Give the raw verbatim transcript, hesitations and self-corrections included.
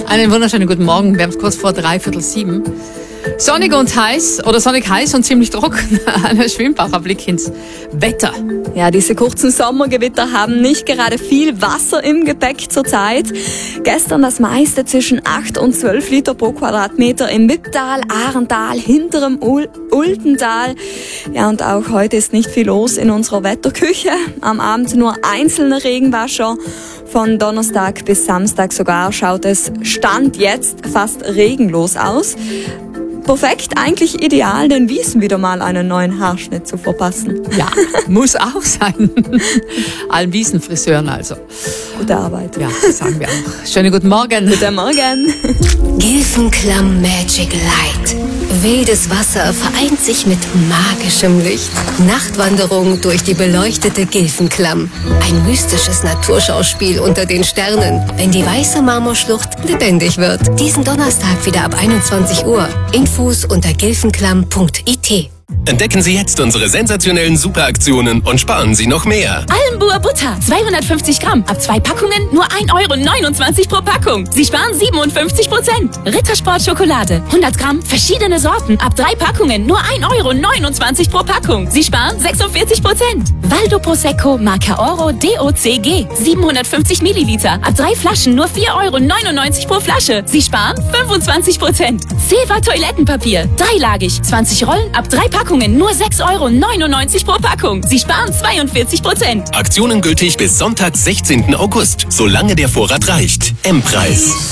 Einen wunderschönen guten Morgen. Wir haben es kurz vor dreiviertel sieben. Sonnig und heiß oder sonnig heiß und ziemlich trocken. Ein Schwimmbacher Blick ins Wetter. Ja, diese kurzen Sommergewitter haben nicht gerade viel Wasser im Gepäck zurzeit. Gestern das meiste zwischen acht und zwölf Liter pro Quadratmeter im Wipptal, Ahrental, hinterem Ul Ultental. Ja, und auch heute ist nicht viel los in unserer Wetterküche. Am Abend nur einzelne Regenwascher. Von Donnerstag bis Samstag sogar schaut es Stand jetzt fast regenlos aus. Perfekt, eigentlich ideal, den Wiesen wieder mal einen neuen Haarschnitt zu verpassen. Ja, muss auch sein. Allen Wiesenfriseuren also. Gute Arbeit. Ja, das sagen wir auch. Schönen guten Morgen. Guten Morgen. Gilfenklamm Magic Light. Wildes Wasser vereint sich mit magischem Licht. Nachtwanderung durch die beleuchtete Gilfenklamm. Ein mystisches Naturschauspiel unter den Sternen, wenn die weiße Marmorschlucht lebendig wird. Diesen Donnerstag wieder ab einundzwanzig Uhr. Infos unter gilfenklamm punkt I T. Entdecken Sie jetzt unsere sensationellen Superaktionen und sparen Sie noch mehr. Allenbuer Butter, zweihundertfünfzig Gramm, ab zwei Packungen nur ein Euro neunundzwanzig pro Packung. Sie sparen siebenundfünfzig Prozent. Rittersport Schokolade, hundert Gramm, verschiedene Sorten, ab drei Packungen nur ein Euro neunundzwanzig pro Packung. Sie sparen sechsundvierzig Prozent. Valdo Prosecco Marca Oro D O C G, siebenhundertfünfzig Milliliter, ab drei Flaschen nur vier Euro neunundneunzig pro Flasche. Sie sparen fünfundzwanzig Prozent. Silva Toilettenpapier, dreilagig, zwanzig Rollen, ab drei Packungen nur sechs Euro neunundneunzig pro Packung. Sie sparen zweiundvierzig Prozent. Aktionen gültig bis Sonntag, sechzehnten August, solange der Vorrat reicht. M-Preis.